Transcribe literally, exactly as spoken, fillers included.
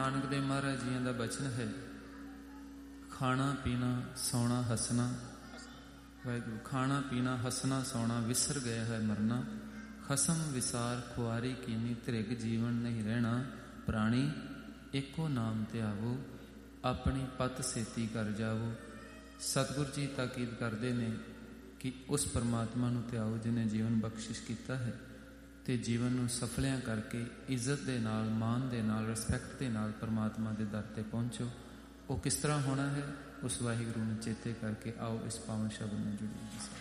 ਨਾਨਕ ਦੇਵ ਮਹਾਰਾਜ ਜੀਆਂ ਦਾ ਬਚਨ ਹੈ, ਖਾਣਾ ਪੀਣਾ ਸੌਣਾ ਹੱਸਣਾ। ਵਾਹਿਗੁਰੂ, ਖਾਣਾ ਪੀਣਾ ਹੱਸਣਾ ਸੌਣਾ ਵਿਸਰ ਗਿਆ ਹੈ ਮਰਨਾ। ਖਸਮ ਵਿਸਾਰ ਖੁਆਰੀ ਕੀਨੀ, ਧ੍ਰਿਗ ਜੀਵਨ ਨਹੀਂ ਰਹਿਣਾ। ਪ੍ਰਾਣੀ ਇੱਕੋ ਨਾਮ ਧਿਆਵੋ, ਆਪਣੀ ਪਤ ਸੇਤੀ ਕਰ ਜਾਵੋ। ਸਤਿਗੁਰ ਜੀ ਤਾਕੀਦ ਕਰਦੇ ਨੇ ਕਿ ਉਸ ਪਰਮਾਤਮਾ ਨੂੰ ਧਿਆਓ ਜਿਹਨੇ ਜੀਵਨ ਬਖਸ਼ਿਸ਼ ਕੀਤਾ ਹੈ, ਅਤੇ ਜੀਵਨ ਨੂੰ ਸਫਲਿਆਂ ਕਰਕੇ ਇੱਜ਼ਤ ਦੇ ਨਾਲ, ਮਾਣ ਦੇ ਨਾਲ, ਰਿਸਪੈਕਟ ਦੇ ਨਾਲ ਪਰਮਾਤਮਾ ਦੇ ਦਰ 'ਤੇ ਪਹੁੰਚੋ। ਉਹ ਕਿਸ ਤਰ੍ਹਾਂ ਹੋਣਾ ਹੈ, ਉਸ ਵਾਹਿਗੁਰੂ ਨੂੰ ਚੇਤੇ ਕਰਕੇ ਆਓ ਇਸ ਪਾਵਨ ਸ਼ਬਦ ਨਾਲ ਜੁੜੀਏ।